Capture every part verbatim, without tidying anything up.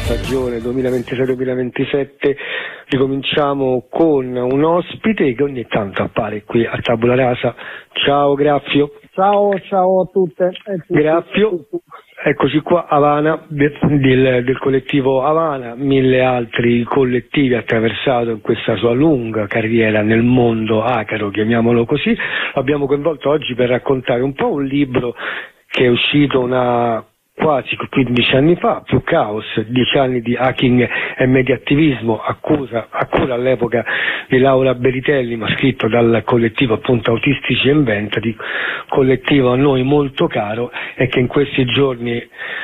stagione duemilaventisei duemilaventisette ricominciamo con un ospite che ogni tanto appare qui a Tabula Rasa. Ciao Graffio. Ciao, ciao a tutte. Eh, tutti, Graffio, tutti. Eccoci qua, Havana, del, del, del collettivo Havana, mille altri collettivi attraversato in questa sua lunga carriera nel mondo acaro, chiamiamolo così. Lo abbiamo coinvolto oggi per raccontare un po' un libro che è uscito una quasi quindici anni fa, Più Caos, dieci anni di hacking e mediattivismo, accusa, a cura all'epoca di Laura Beritelli, ma scritto dal collettivo appunto Autistici e Inventati, collettivo a noi molto caro e che in questi giorni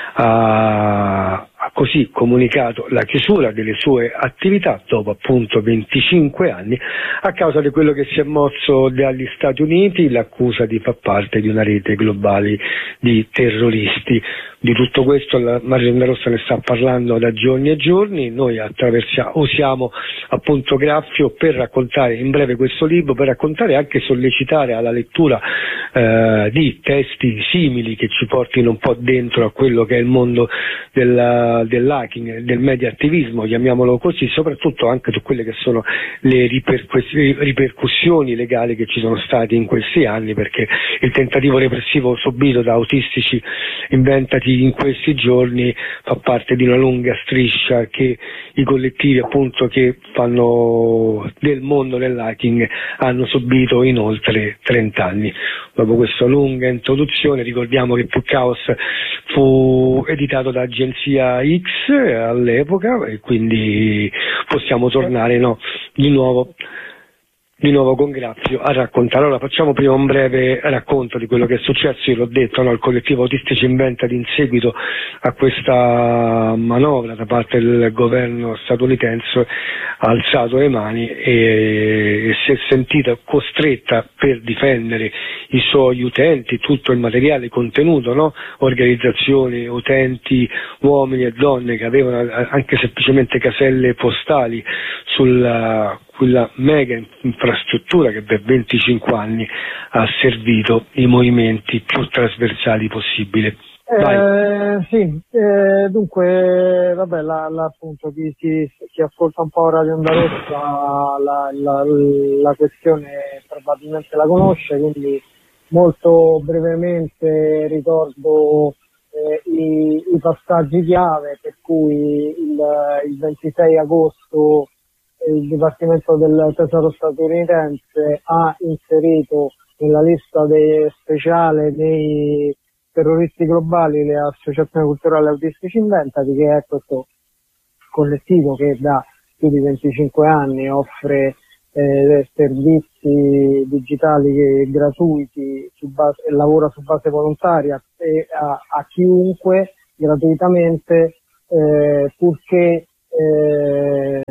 ha, ha così comunicato la chiusura delle sue attività dopo appunto venticinque anni a causa di quello che si è mosso dagli Stati Uniti, l'accusa di far parte di una rete globale di terroristi. Di tutto questo la Maria Rossa ne sta parlando da giorni e giorni, noi attraversiamo, usiamo appunto Graffio per raccontare in breve questo libro, per raccontare e anche sollecitare alla lettura eh, di testi simili che ci portino un po' dentro a quello che è il mondo del, dell'hacking, del mediattivismo, chiamiamolo così, soprattutto anche su quelle che sono le ripercussioni legali che ci sono stati in questi anni, perché il tentativo repressivo subito da Autistici Inventati in questi giorni fa parte di una lunga striscia che i collettivi appunto che fanno del mondo dell'hacking hanno subito in oltre trenta anni. Dopo questa lunga introduzione ricordiamo che Più Caos fu editato da Agenzia X all'epoca e quindi possiamo tornare no, di nuovo di nuovo con Graffio a raccontare. Allora facciamo prima un breve racconto di quello che è successo. Io l'ho detto, no, il collettivo Autistici Inventati in seguito a questa manovra da parte del governo statunitense ha alzato le mani e, e si è sentita costretta per difendere i suoi utenti, tutto il materiale contenuto, no? Organizzazioni, utenti, uomini e donne che avevano anche semplicemente caselle postali sulla quella mega infrastruttura che per venticinque anni ha servito i movimenti più trasversali possibili. Eh, sì, eh, dunque, vabbè, la, la, appunto, chi, chi, chi ascolta un po' Radio Onda Rossa la, la, la questione probabilmente la conosce, quindi molto brevemente ricordo eh, i, i passaggi chiave, per cui il, il ventisei agosto il Dipartimento del Tesoro statunitense ha inserito nella lista de, speciale dei terroristi globali le associazioni culturali Autistici Inventati, che è questo collettivo che da più di venticinque anni offre eh, servizi digitali gratuiti su base, e lavora su base volontaria e a, a chiunque gratuitamente eh, purché eh,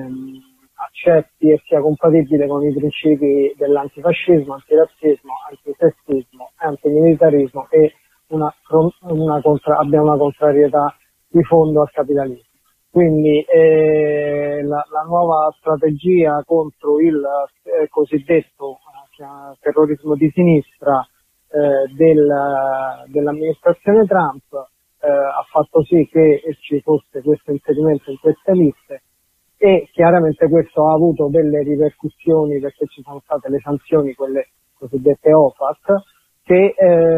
accetti e sia compatibile con i principi dell'antifascismo, antirazzismo, antisessismo, antimilitarismo e una, una contra, abbia una contrarietà di fondo al capitalismo. Quindi eh, la, la nuova strategia contro il eh, cosiddetto eh, terrorismo di sinistra eh, del, dell'amministrazione Trump eh, ha fatto sì che ci fosse questo inserimento in queste liste. E chiaramente questo ha avuto delle ripercussioni perché ci sono state le sanzioni, quelle cosiddette O F A C, che,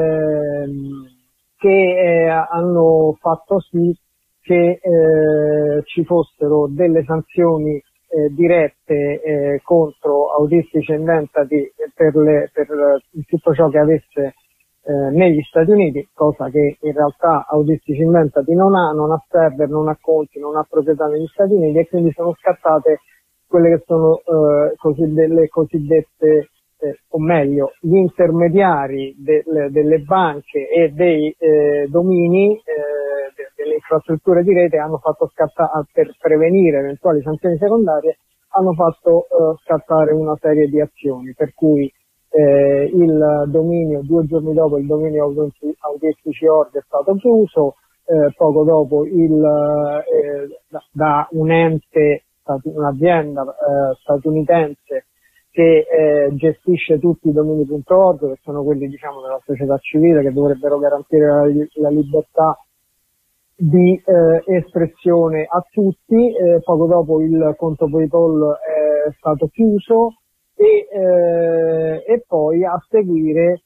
ehm, che eh, hanno fatto sì che eh, ci fossero delle sanzioni eh, dirette eh, contro Autistici Inventati per, le, per tutto ciò che avesse Eh, negli Stati Uniti, cosa che in realtà Autistici Inventati non ha, non ha server, non ha conti, non ha proprietà negli Stati Uniti e quindi sono scattate quelle che sono eh, così, delle cosiddette, eh, o meglio, gli intermediari de, le, delle banche e dei eh, domini, eh, de, delle infrastrutture di rete hanno fatto scattare, per prevenire eventuali sanzioni secondarie, hanno fatto eh, scattare una serie di azioni, per cui Eh, il dominio, due giorni dopo il dominio Autistici Org è stato chiuso, eh, poco dopo il, eh, da, da un ente, un'azienda eh, statunitense che eh, gestisce tutti i domini punto org, che sono quelli diciamo della società civile che dovrebbero garantire la, la libertà di eh, espressione a tutti. Eh, poco dopo il conto PayPal è stato chiuso e, eh, e poi a seguire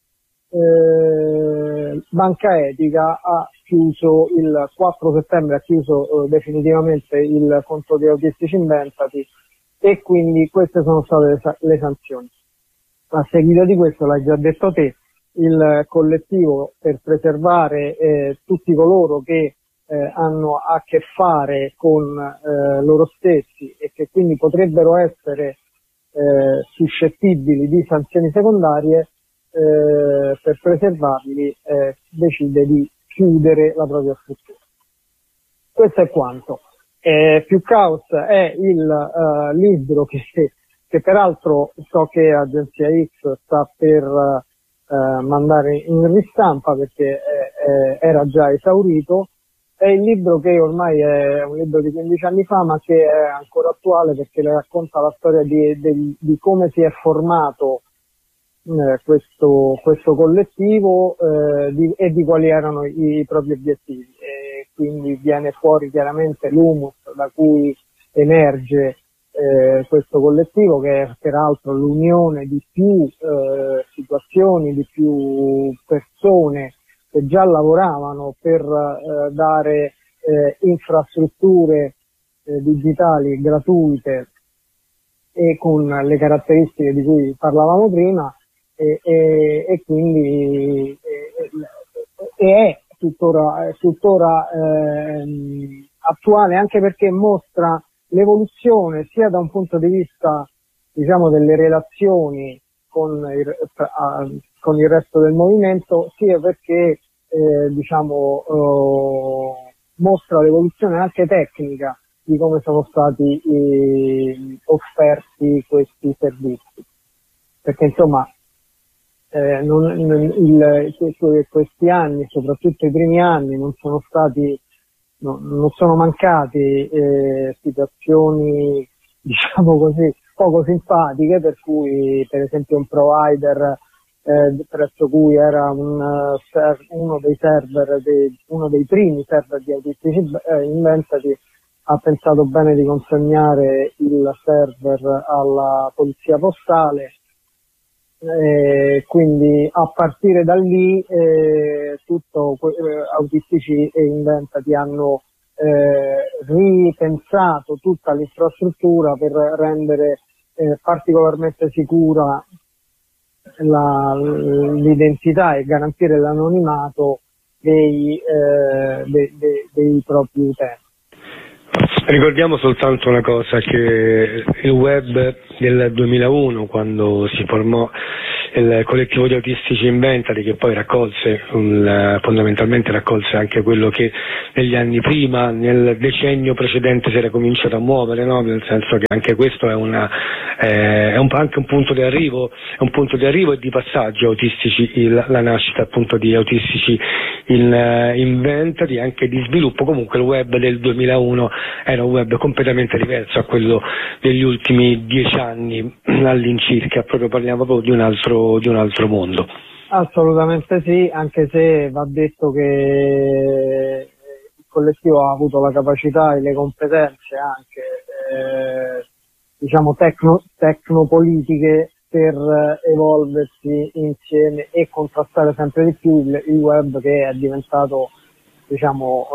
eh, Banca Etica ha chiuso il quattro settembre, ha chiuso eh, definitivamente il conto di Autistici Inventati, e quindi queste sono state le, le sanzioni. A seguito di questo, l'hai già detto te, il collettivo per preservare eh, tutti coloro che eh, hanno a che fare con eh, loro stessi e che quindi potrebbero essere eh, suscettibili di sanzioni secondarie, eh, per preservarli eh, decide di chiudere la propria struttura. Questo è quanto. Eh, Più Caos è il uh, libro che, che peraltro so che Agenzia X sta per uh, mandare in ristampa perché eh, eh, era già esaurito. È il libro che ormai è un libro di quindici anni fa, ma che è ancora attuale perché le racconta la storia di, di, di come si è formato eh, questo, questo collettivo eh, di, e di quali erano i, i propri obiettivi. E quindi viene fuori chiaramente l'humus da cui emerge eh, questo collettivo, che è peraltro l'unione di più eh, situazioni, di più persone che già lavoravano per eh, dare eh, infrastrutture eh, digitali gratuite e con le caratteristiche di cui parlavamo prima, e, e, e quindi e, e è tuttora, è tuttora eh, attuale, anche perché mostra l'evoluzione sia da un punto di vista, diciamo, delle relazioni con il, con il resto del movimento, sia perché eh, diciamo eh, mostra l'evoluzione anche tecnica di come sono stati eh, offerti questi servizi, perché insomma eh, non, il, questi anni, soprattutto i primi anni, non sono stati no, non sono mancati eh, situazioni, diciamo così, poco simpatiche, per cui per esempio un provider eh, presso cui era un, uh, uno dei server, dei, uno dei primi server di Autistici eh, Inventati ha pensato bene di consegnare il server alla polizia postale, eh, quindi a partire da lì eh, tutto eh, Autistici e Inventati hanno eh, ripensato tutta l'infrastruttura per rendere eh, particolarmente sicura la, l'identità e garantire l'anonimato dei, eh, de, de, dei propri utenti. Ricordiamo soltanto una cosa, che il web del duemilauno, quando si formò il collettivo di Autistici Inventati, che poi raccolse un, fondamentalmente raccolse anche quello che negli anni prima, nel decennio precedente, si era cominciato a muovere, no? Nel senso che anche questo è, una, eh, è un, anche un punto di arrivo, è un punto di arrivo e di passaggio autistici, il, la nascita appunto di Autistici in, Inventati, anche di sviluppo. Comunque il web del duemilauno era un web completamente diverso a quello degli ultimi dieci anni all'incirca, proprio parliamo proprio di un altro di un altro mondo. Assolutamente sì, anche se va detto che il collettivo ha avuto la capacità e le competenze anche eh, diciamo tecno, tecnopolitiche per evolversi insieme e contrastare sempre di più il, il web, che è diventato, diciamo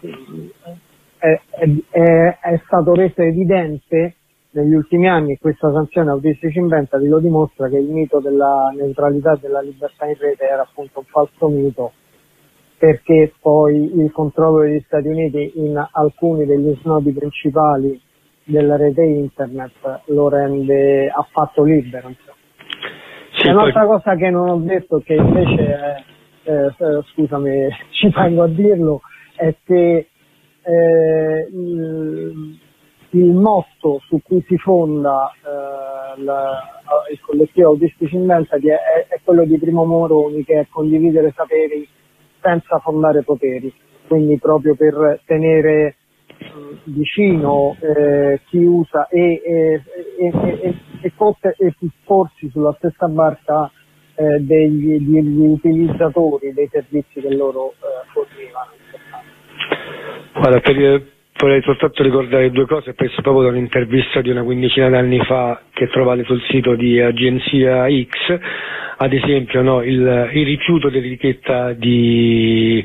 è, è, è, è stato reso evidente negli ultimi anni. Questa sanzione Autistici Inventati lo dimostra, che il mito della neutralità e della libertà in rete era appunto un falso mito, perché poi il controllo degli Stati Uniti in alcuni degli snodi principali della rete internet lo rende affatto libero, insomma. Sì, un'altra poi... cosa che non ho detto, che invece è, eh, scusami, ci tengo a dirlo, è che eh, il, il motto su cui si fonda eh, la, il collettivo Autistici Inventati è, è quello di Primo Moroni, che è condividere saperi senza fondare poteri, quindi proprio per tenere mh, vicino eh, chi usa e, e, e, e, e, forse, e porsi sulla stessa barca eh, degli, degli utilizzatori dei servizi che loro eh, fornivano. Guarda, per, vorrei soltanto ricordare due cose, preso proprio da un'intervista di una quindicina d'anni fa che trovate sul sito di Agenzia X, ad esempio no, il, il rifiuto dell'etichetta di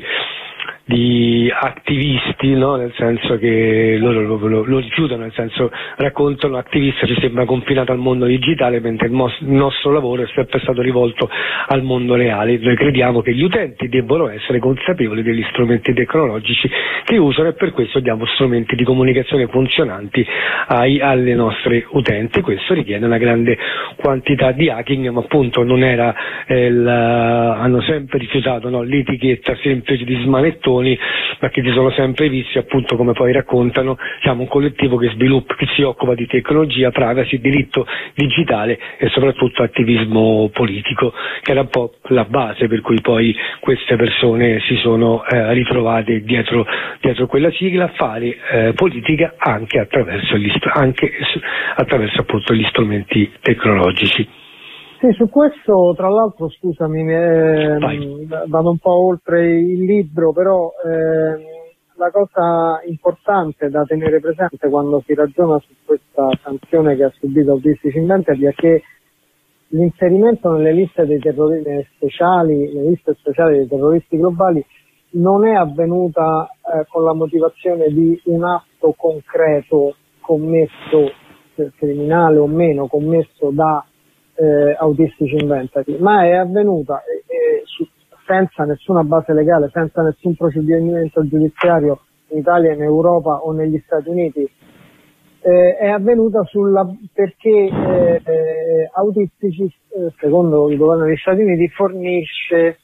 di attivisti, no? Nel senso che loro lo, lo, lo rifiutano, nel senso raccontano attivista ci sembra confinato al mondo digitale, mentre il, mos- il nostro lavoro è sempre stato rivolto al mondo reale. Noi crediamo che gli utenti debbano essere consapevoli degli strumenti tecnologici che usano e per questo diamo strumenti di comunicazione funzionanti ai, alle nostre utenti. Questo richiede una grande quantità di hacking, ma appunto non era eh, il, hanno sempre rifiutato no, l'etichetta semplice di smanettone, ma che si sono sempre visti appunto come poi raccontano, siamo un collettivo che sviluppa, che si occupa di tecnologia, privacy, diritto digitale e soprattutto attivismo politico, che era un po' la base per cui poi queste persone si sono eh, ritrovate dietro, dietro quella sigla a fare eh, politica anche attraverso gli, anche attraverso appunto gli strumenti tecnologici. Sì, su questo tra l'altro scusami, eh, vado un po' oltre il libro, però eh, la cosa importante da tenere presente quando si ragiona su questa sanzione che ha subito Autistici Invented è che l'inserimento nelle liste dei terroristi speciali, nelle liste speciali dei terroristi globali non è avvenuta eh, con la motivazione di un atto concreto commesso, eh, criminale o meno, commesso da Eh, Autistici Invented, ma è avvenuta eh, eh, su, senza nessuna base legale, senza nessun procedimento giudiziario in Italia, in Europa o negli Stati Uniti. Eh, è avvenuta sulla, perché eh, eh, Autistici, eh, secondo il governo degli Stati Uniti, fornisce,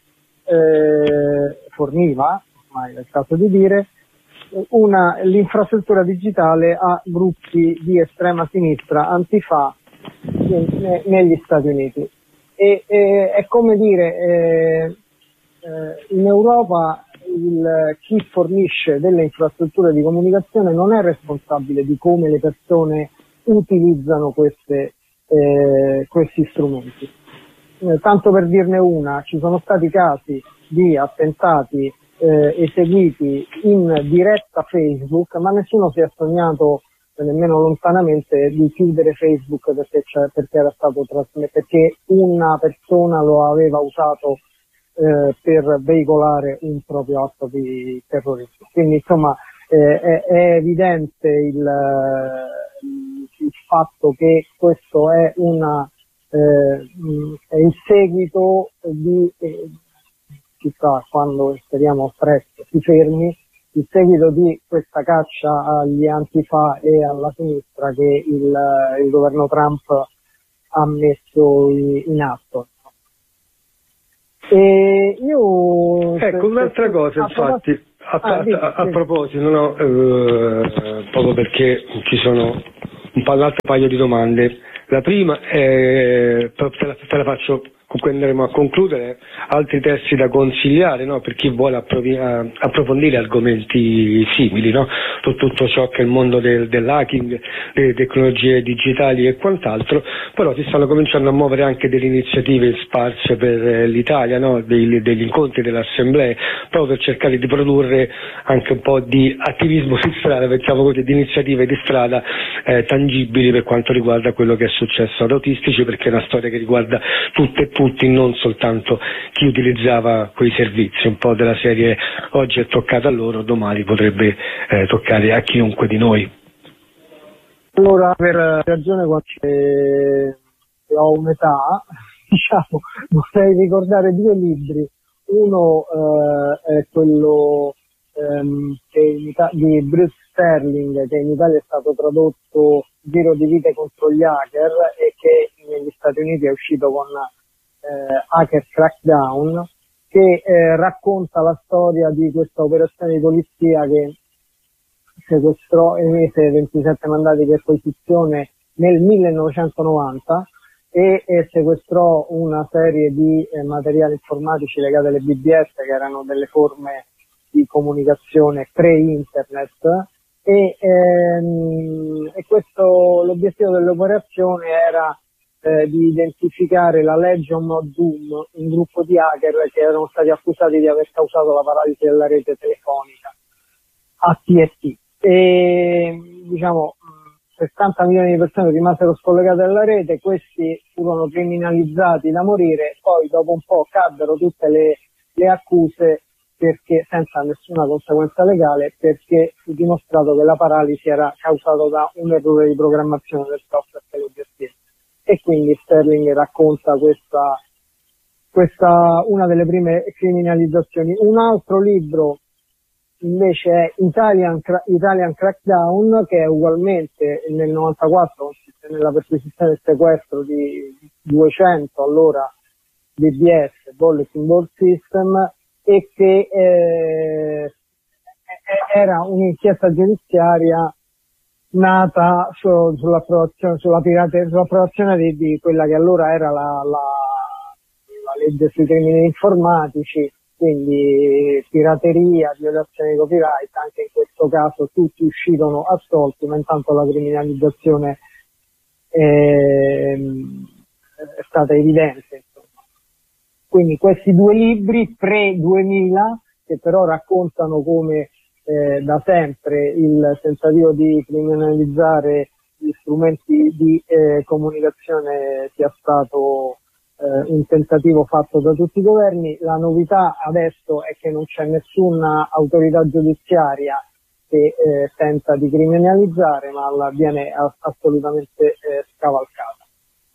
eh, forniva, ormai è il caso di dire, una, l'infrastruttura digitale a gruppi di estrema sinistra antifa negli Stati Uniti e, e è come dire eh, eh, in Europa il, chi fornisce delle infrastrutture di comunicazione non è responsabile di come le persone utilizzano queste, eh, questi strumenti. Eh, tanto per dirne una, ci sono stati casi di attentati eh, eseguiti in diretta Facebook, ma nessuno si è sognato nemmeno lontanamente di chiudere Facebook perché, perché era stato trasmesso, perché una persona lo aveva usato eh, per veicolare un proprio atto di terrorismo. Quindi insomma eh, è, è evidente il, il fatto che questo è una eh, è il seguito di eh, chissà quando speriamo presto si fermi il seguito di questa caccia agli antifa e alla sinistra che il, il governo Trump ha messo in atto. E io ecco un'altra cosa, infatti, a, a, a, a proposito, no, eh, proprio perché ci sono un, pa- un altro paio di domande. La prima è, te la, te la faccio, con cui andremo a concludere, altri testi da consigliare, no? Per chi vuole approvi- approfondire argomenti simili, no? Tutto, tutto ciò che è il mondo del, dell'hacking, delle tecnologie digitali e quant'altro, però si stanno cominciando a muovere anche delle iniziative sparse per l'Italia, no? Dei, degli incontri, delle assemblee, proprio per cercare di produrre anche un po' di attivismo di strada, pensiamo così, di iniziative di strada eh, tangibili per quanto riguarda quello che è successo ad Autistici, perché è una storia che riguarda tutte e tutti, non soltanto chi utilizzava quei servizi, un po' della serie oggi è toccata a loro, domani potrebbe eh, toccare a chiunque di noi. Allora, per ragione che ho un'età, diciamo, vorrei ricordare due libri. Uno eh, è quello ehm, che in Ita- di Bruce Sterling, che in Italia è stato tradotto Giro di vite contro gli hacker e che negli Stati Uniti è uscito con eh, Hacker Crackdown, che eh, racconta la storia di questa operazione di polizia che sequestrò e emise ventisette mandati di perquisizione nel millenovecentonovanta e, e sequestrò una serie di eh, materiali informatici legati alle B B S, che erano delle forme di comunicazione pre-internet, e, ehm, e questo, l'obiettivo dell'operazione era eh, di identificare la Legion of Doom, un gruppo di hacker che erano stati accusati di aver causato la paralisi della rete telefonica A T e T. E diciamo sessanta milioni di persone rimasero scollegate dalla rete, questi furono criminalizzati da morire, poi dopo un po' caddero tutte le, le accuse perché senza nessuna conseguenza legale, perché fu dimostrato che la paralisi era causata da un errore di programmazione del software che lo gestiva. E quindi Sterling racconta questa, questa una delle prime criminalizzazioni. Un altro libro invece è Italian, Italian Crackdown, che è ugualmente nel novantaquattro consiste nella perquisizione del sequestro di duecento allora B B S, Bulletin Board System, e che eh, era un'inchiesta giudiziaria nata su, sull'approvazione, sulla pirate, sull'approvazione di, di quella che allora era la, la, la legge sui crimini informatici, quindi pirateria, violazione di copyright. Anche in questo caso tutti uscirono assolti, ma intanto la criminalizzazione è, è stata evidente. Insomma. Quindi questi due libri pre-duemila, che però raccontano come eh, da sempre il tentativo di criminalizzare gli strumenti di eh, comunicazione sia stato un tentativo fatto da tutti i governi. La novità adesso è che non c'è nessuna autorità giudiziaria che eh, tenta di criminalizzare, ma la viene assolutamente eh, scavalcata.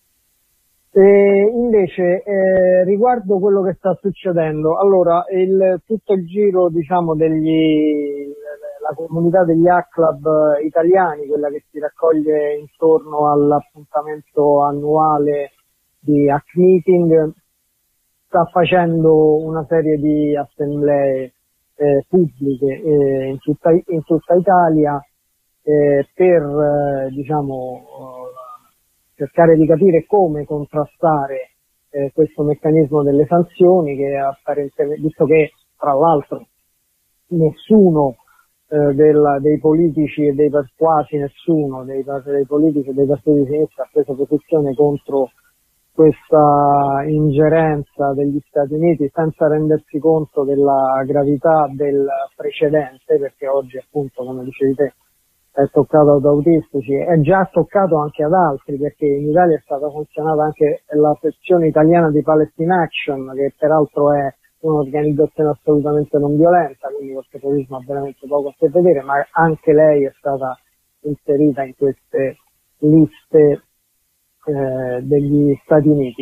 E invece eh, riguardo quello che sta succedendo, allora il, tutto il giro diciamo degli la comunità degli hack club italiani, quella che si raccoglie intorno all'appuntamento annuale di Hack Meeting, sta facendo una serie di assemblee eh, pubbliche eh, in, tutta, in tutta Italia eh, per eh, diciamo cercare di capire come contrastare eh, questo meccanismo delle sanzioni, che apparentemente, visto che tra l'altro nessuno eh, del, dei politici e dei quasi nessuno dei, dei politici e dei partiti di sinistra ha preso posizione contro questa ingerenza degli Stati Uniti, senza rendersi conto della gravità del precedente, perché oggi appunto, come dicevi te, è toccato ad autistici, è già toccato anche ad altri, perché in Italia è stata funzionata anche la sezione italiana di Palestine Action, che peraltro è un'organizzazione assolutamente non violenta, quindi col terrorismo ha veramente poco a che vedere, ma anche lei è stata inserita in queste liste Eh, degli Stati Uniti.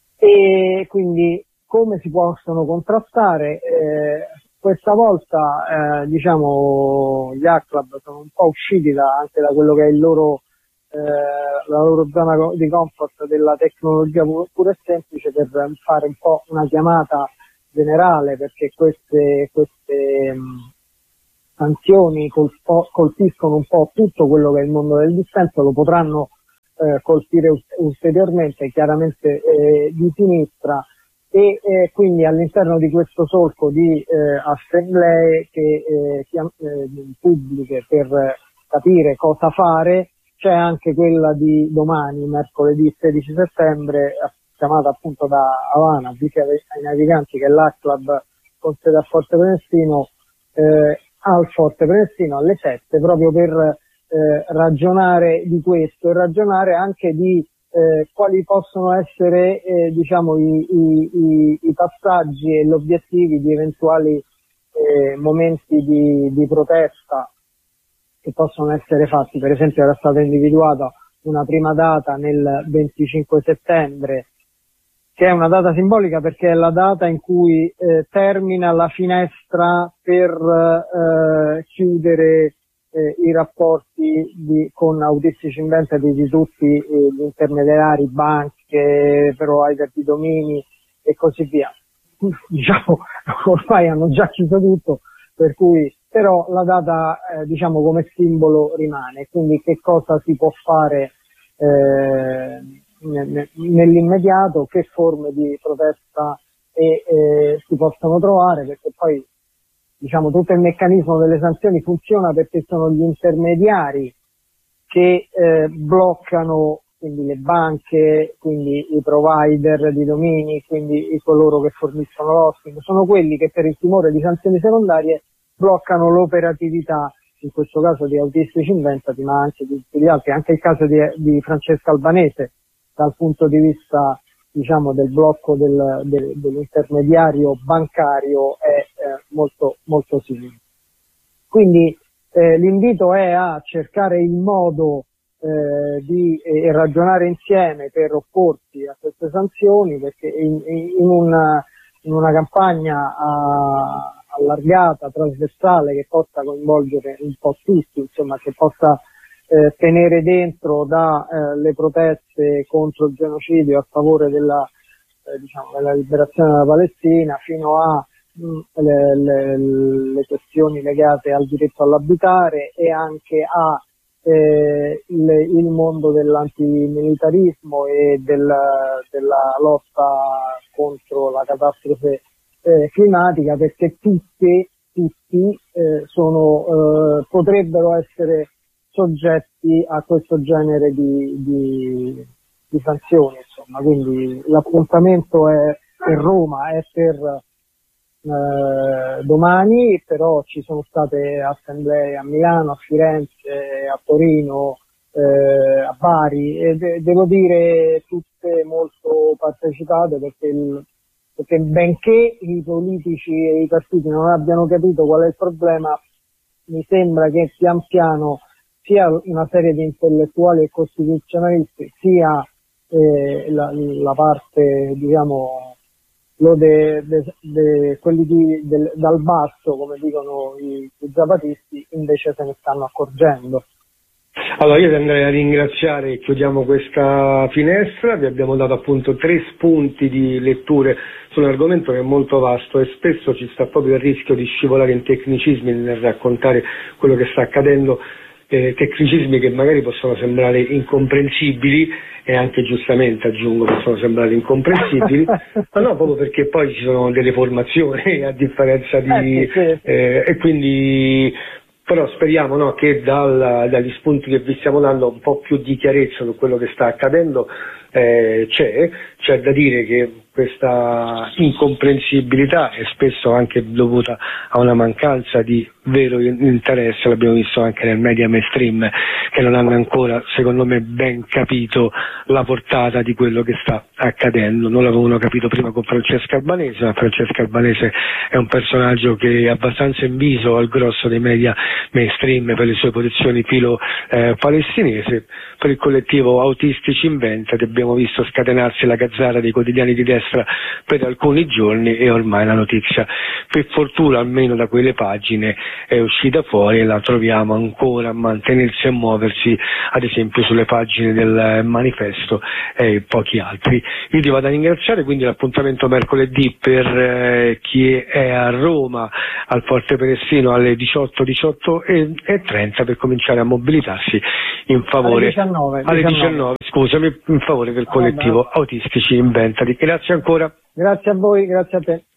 E quindi come si possono contrastare? Eh, questa volta eh, diciamo gli hack club sono un po' usciti da, anche da quello che è il loro, eh, la loro zona di comfort della tecnologia pura e semplice, per fare un po' una chiamata generale, perché queste, queste mh, sanzioni colpo, colpiscono un po' tutto quello che è il mondo del dissenso, lo potranno Eh, colpire ulteriormente, chiaramente eh, di sinistra, e eh, quindi all'interno di questo solco di eh, assemblee che eh, chiam- eh, pubbliche per capire cosa fare, c'è anche quella di domani, mercoledì sedici settembre, chiamata appunto da Havana, avvisi ai naviganti, che è l'Hack Club con sede a Forte Prenestino, eh, al Forte Prenestino alle sette, proprio per Eh, ragionare di questo e ragionare anche di eh, quali possono essere eh, diciamo i, i, i, i passaggi e gli obiettivi di eventuali eh, momenti di, di protesta che possono essere fatti. Per esempio era stata individuata una prima data nel venticinque settembre, che è una data simbolica perché è la data in cui eh, termina la finestra per eh, chiudere Eh, i rapporti di, con autistici inventati di tutti eh, gli intermediari, banche, provider di domini e così via. Diciamo, ormai hanno già chiuso tutto, per cui però la data eh, diciamo come simbolo rimane. Quindi che cosa si può fare eh, nell'immediato, che forme di protesta e, eh, si possono trovare, perché poi diciamo tutto il meccanismo delle sanzioni funziona perché sono gli intermediari che eh, bloccano, quindi le banche, quindi i provider di domini, quindi i coloro che forniscono l'hosting, sono quelli che per il timore di sanzioni secondarie bloccano l'operatività, in questo caso di Autistici Inventati, ma anche di tutti gli altri. Anche il caso di, di Francesca Albanese, dal punto di vista, diciamo, del blocco del, del, dell'intermediario bancario, è eh, molto, molto simile. Quindi eh, l'invito è a cercare il modo eh, di eh, ragionare insieme per opporsi a queste sanzioni, perché in, in, una, in una campagna a, allargata, trasversale, che possa coinvolgere un po' tutti, insomma, che possa eh, tenere dentro dalle eh, proteste contro il genocidio a favore della, eh, diciamo, della liberazione della Palestina, fino a mh, le, le, le questioni legate al diritto all'abitare e anche a eh, il, il mondo dell'antimilitarismo e del, della lotta contro la catastrofe Eh, climatica, perché tutti, tutti eh, sono, eh, potrebbero essere soggetti a questo genere di, di, di sanzioni, insomma. Quindi l'appuntamento è per Roma, è per eh, domani, però ci sono state assemblee a Milano, a Firenze, a Torino, eh, a Bari, e de- devo dire tutte molto partecipate, perché il perché benché i politici e i partiti non abbiano capito qual è il problema, mi sembra che pian piano sia una serie di intellettuali e costituzionalisti, sia eh, la, la parte, diciamo, lo de, de, de, quelli di, de, dal basso, come dicono i, i zapatisti, invece se ne stanno accorgendo. Allora io ti andrei a ringraziare e chiudiamo questa finestra. Vi abbiamo dato appunto tre spunti di letture su un argomento che è molto vasto e spesso ci sta proprio il rischio di scivolare in tecnicismi nel raccontare quello che sta accadendo, eh, tecnicismi che magari possono sembrare incomprensibili e anche giustamente, aggiungo, possono sembrare incomprensibili, ma no, proprio perché poi ci sono delle formazioni a differenza di... Eh, sì, sì. Eh, e quindi... Però speriamo, no, che dal, dagli spunti che vi stiamo dando un po' più di chiarezza su quello che sta accadendo eh, c'è, c'è da dire che questa incomprensibilità è spesso anche dovuta a una mancanza di vero interesse, l'abbiamo visto anche nel media mainstream, che non hanno ancora, secondo me, ben capito la portata di quello che sta accadendo. Non l'avevano capito prima con Francesca Albanese, ma Francesca Albanese è un personaggio che è abbastanza inviso al grosso dei media mainstream per le sue posizioni filo eh, palestinese. Per il collettivo Autistici Inventati abbiamo visto scatenarsi la gazzara dei quotidiani di destra per alcuni giorni e ormai la notizia, per fortuna almeno da quelle pagine, è uscita fuori e la troviamo ancora a mantenersi e a muoversi, ad esempio sulle pagine del Manifesto e pochi altri. Io ti vado a ringraziare, quindi l'appuntamento mercoledì per eh, chi è a Roma al Forte Peressino alle diciotto, diciotto e trenta per cominciare a mobilitarsi in favore alle diciannove, alle diciannove, scusami, in favore del collettivo Autistici Inventati. Grazie ancora. Grazie a voi, grazie a te.